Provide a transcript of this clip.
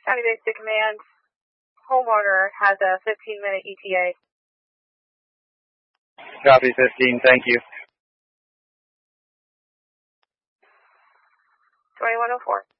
County Base to Command. Homeowner has a 15-minute ETA. Copy 15, thank you. 2104.